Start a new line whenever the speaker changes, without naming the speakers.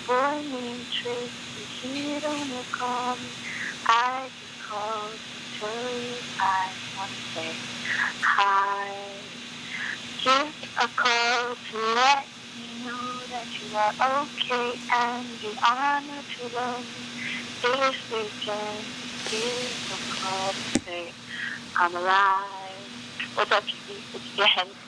boy named Tracy, he don't call me. I just called to tell you I want to say hi. Just a call to let me know that you are okay and the honor to love me. If we can, here's a call to say I'm alive. What's up, Chicky? It's Jen.